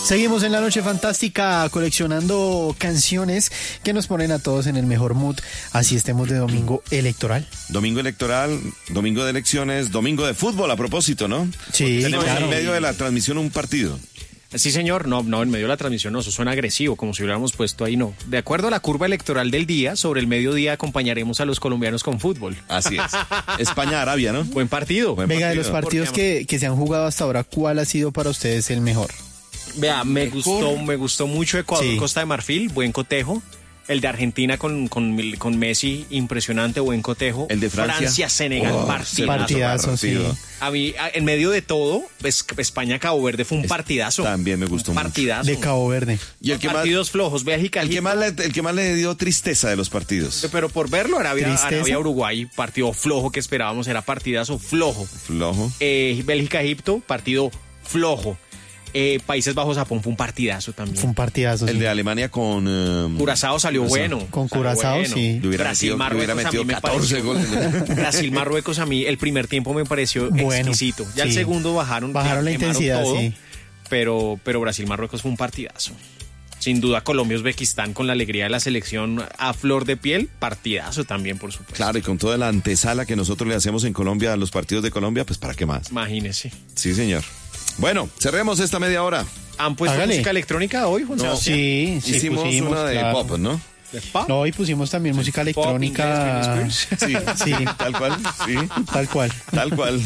Seguimos en la noche fantástica coleccionando canciones que nos ponen a todos en el mejor mood, así estemos de domingo electoral. Domingo electoral, domingo de elecciones, domingo de fútbol a propósito, ¿no? Sí, Tenemos claro. en medio de la transmisión un partido. Sí, señor, no, en medio de la transmisión no, eso suena agresivo, como si hubiéramos puesto ahí, no. De acuerdo a la curva electoral del día, sobre el mediodía acompañaremos a los colombianos con fútbol. Así es. España-Arabia, ¿no? Buen partido. Buen Venga, de los partidos que se han jugado hasta ahora, ¿cuál ha sido para ustedes el mejor? Vea, me gustó mucho Ecuador, Sí. Costa de Marfil, buen cotejo. El de Argentina con Messi, impresionante, buen cotejo. El de Francia. Senegal, partidazo, sí. A mí, en medio de todo, España-Cabo Verde fue un partidazo. También me gustó un mucho. partidazo. De Cabo Verde. Y el que más, Partidos flojos, Bélgica, el que más le dio tristeza de los partidos. pero por verlo, Tristeza. Arabia-Uruguay, partido flojo que esperábamos, era partidazo flojo. Flojo. Bélgica-Egipto, partido flojo. Países Bajos-Japón fue un partidazo también. Fue un partidazo, El sí. de Alemania con... Curazao salió bueno. Con salió Curazao, bueno. sí. Le hubiera Brasil-Marruecos metido a mí me 14 pareció- goles. Brasil-Marruecos a mí el primer tiempo me pareció Bueno, exquisito. Ya el sí. segundo bajaron La quemaron intensidad, todo, sí. pero Brasil-Marruecos fue un partidazo. Sin duda Colombia-Uzbekistán con la alegría de la selección a flor de piel, partidazo también, por supuesto. Claro, y con toda la antesala que nosotros le hacemos en Colombia a los partidos de Colombia, pues ¿para qué más? Imagínese. Sí, señor. Bueno, cerremos esta media hora. ¿Han puesto Hágale. música electrónica hoy, Juan No, Sebastián? Sí, Hicimos pusimos, una de claro. pop, ¿no? ¿De pop? No, y pusimos también música Pop, electrónica. inglés, Britney Spears. Sí, Sí, tal cual, sí, tal cual. tal cual.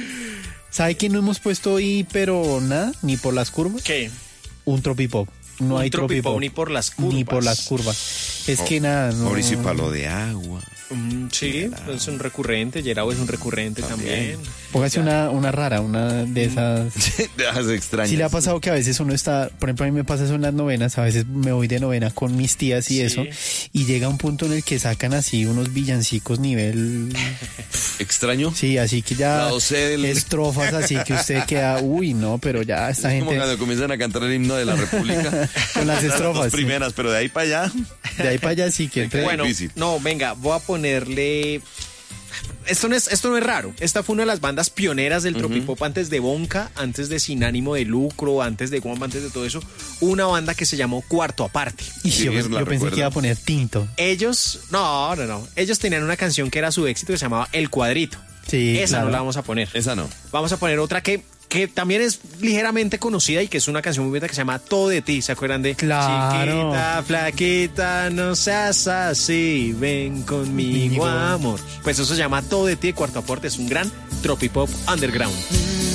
¿Sabe qué no hemos puesto hoy, pero nada? Ni por las curvas. ¿Qué? Un tropipop. No Un hay tropipop tropipop. ni por las curvas. Ni por las curvas. Es que nada, no. Mauricio y Palo de Agua. Sí, es un recurrente. Yerao es un recurrente también. Póngase una rara, una de esas. De las extrañas. Sí le ha pasado que a veces uno está, por ejemplo, a mí me pasa eso en las novenas, a veces me voy de novena con mis tías y Sí. eso, y llega un punto en el que sacan así unos villancicos nivel, ¿Extraño? sí, así que ya Lado C del- estrofas así que usted queda, uy, no, pero ya esta Es como gente cuando comienzan a cantar el himno de la República. con las Las dos estrofas, sí. primeras, pero de ahí para allá. De ahí para allá sí que entre. Bueno, difícil. no, venga, voy a ponerle... Esto no es raro. Esta fue una de las bandas pioneras del tropipop antes de Bonka, antes de Sin Ánimo de Lucro, antes de Guamba, antes de todo eso. Una banda que se llamó Cuarto Aparte. Y Sí, yo la pensé recuerdo. que iba a poner tinto. Ellos, no. Ellos tenían una canción que era su éxito que se llamaba El Cuadrito. Sí, Esa claro. no la vamos a poner. Esa no. Vamos a poner otra que también es ligeramente conocida y que es una canción muy bonita que se llama Todo de ti. ¿Se acuerdan de? Claro. Chiquita, flaquita, no seas así, ven conmigo, Conmigo. amor. Pues eso se llama Todo de ti de Cuarto Aporte. Es un gran tropipop underground.